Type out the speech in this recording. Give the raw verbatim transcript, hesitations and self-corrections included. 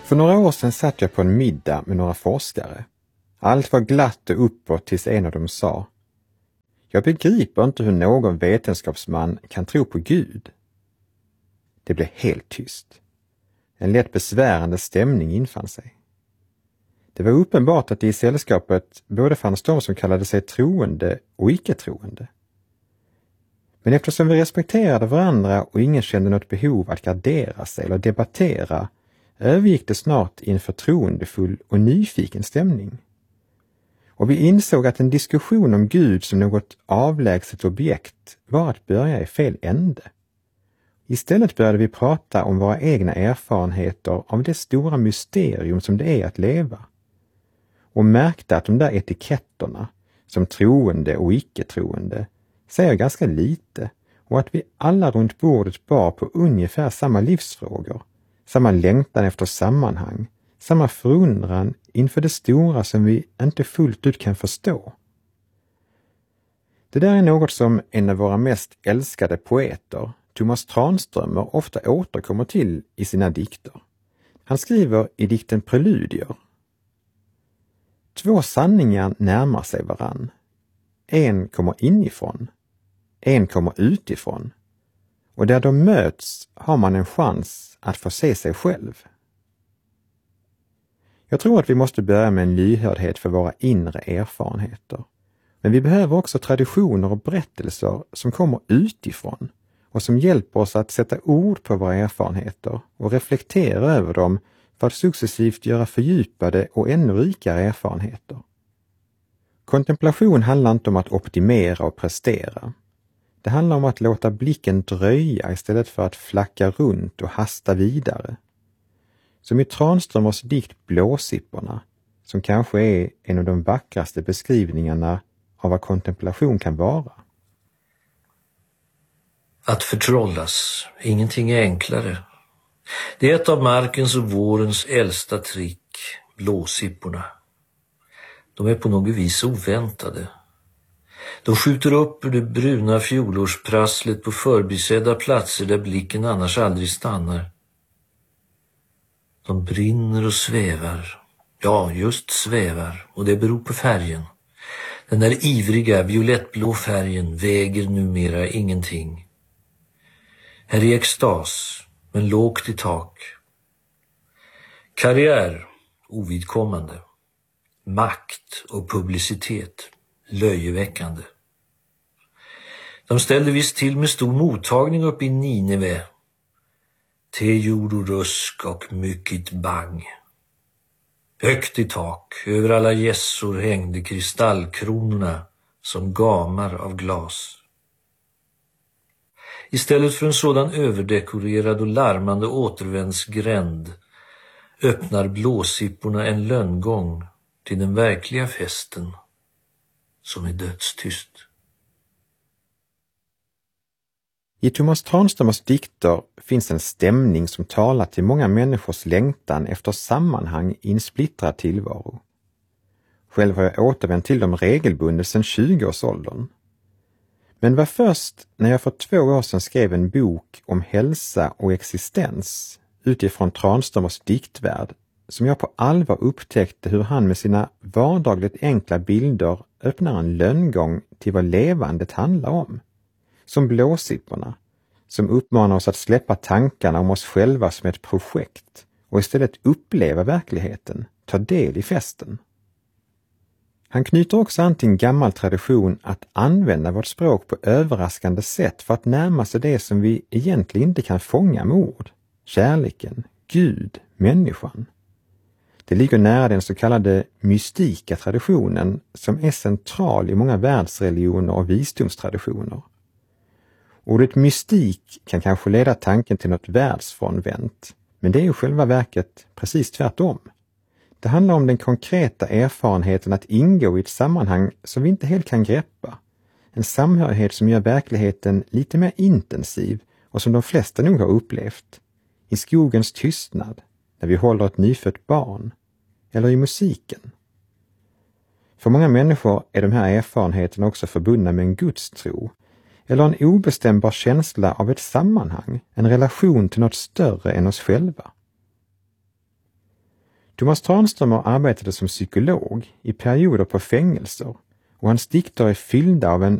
För några år sedan satt jag på en middag med några forskare. Allt var glatt och uppåt tills en av dem sa: "Jag begriper inte hur någon vetenskapsman kan tro på Gud." Det blev helt tyst. En lätt besvärande stämning infann sig. Det var uppenbart att det i sällskapet både fanns de som kallade sig troende och icke-troende. Men eftersom vi respekterade varandra och ingen kände något behov att gardera sig eller debattera, övergick det snart i en förtroendefull och nyfiken stämning. Och vi insåg att en diskussion om Gud som något avlägset objekt var att börja i fel ände. Istället började vi prata om våra egna erfarenheter av det stora mysterium som det är att leva. Och märkte att de där etiketterna, som troende och icke-troende, säger ganska lite, och att vi alla runt bordet bar på ungefär samma livsfrågor, samma längtan efter sammanhang, samma förundran inför det stora som vi inte fullt ut kan förstå. Det där är något som en av våra mest älskade poeter, Thomas Tranströmer, ofta återkommer till i sina dikter. Han skriver i dikten Preludier: "Två sanningar närmar sig varann. En kommer inifrån, en kommer utifrån, och där de möts har man en chans att få se sig själv." Jag tror att vi måste börja med en lyhördhet för våra inre erfarenheter. Men vi behöver också traditioner och berättelser som kommer utifrån och som hjälper oss att sätta ord på våra erfarenheter och reflektera över dem för att successivt göra fördjupade och ännu rikare erfarenheter. Kontemplation handlar inte om att optimera och prestera. Det handlar om att låta blicken dröja istället för att flacka runt och hasta vidare. Som i Tranströmers dikt Blåsipporna, som kanske är en av de vackraste beskrivningarna av vad kontemplation kan vara. Att förtrollas, ingenting är enklare. Det är ett av markens och vårens äldsta trick, blåsipporna. De är på något vis oväntade. De skjuter upp ur det bruna fjolårsprasslet på förbisedda platser där blicken annars aldrig stannar. De brinner och svävar. Ja, just svävar, och det beror på färgen. Den där ivriga violettblå färgen väger numera ingenting. Här är extas, men lågt i tak. Karriär, ovidkommande. Makt och publicitet, löjeväckande. De ställde visst till med stor mottagning upp i Nineve. Te jord och rusk och mycket bang. Högt i tak, över alla gässor hängde kristallkronorna som gamar av glas. Istället för en sådan överdekorerad och larmande återvändsgränd öppnar blåsipporna en lönngång till den verkliga festen som är dödstyst. I Thomas Tranströmers dikter finns en stämning som talar till många människors längtan efter sammanhang i en splittrad tillvaro. Själv har jag återvänt till dem regelbundet sedan tjugoårsåldern. Men var först när jag för två år sedan skrev en bok om hälsa och existens utifrån Tranströmers diktvärld som jag på allvar upptäckte hur han med sina vardagligt enkla bilder öppnar en lönngång till vad levandet handlar om. Som blåsipporna, som uppmanar oss att släppa tankarna om oss själva som ett projekt och istället uppleva verkligheten, ta del i festen. Han knyter också an till en gammal tradition att använda vårt språk på överraskande sätt för att närma sig det som vi egentligen inte kan fånga med ord. Kärleken, Gud, människan. Det ligger nära den så kallade mystika traditionen som är central i många världsreligioner och visdomstraditioner. Ordet mystik kan kanske leda tanken till något världsfrånvänt, men det är ju själva verket precis tvärtom. Det handlar om den konkreta erfarenheten att ingå i ett sammanhang som vi inte helt kan greppa. En samhörighet som gör verkligheten lite mer intensiv och som de flesta nog har upplevt. I skogens tystnad, när vi håller ett nyfött barn, eller i musiken. För många människor är de här erfarenheterna också förbundna med en gudstro, eller en obestämbar känsla av ett sammanhang, en relation till något större än oss själva. Thomas Tranströmer arbetade som psykolog i perioder på fängelser och hans dikter är fyllda av en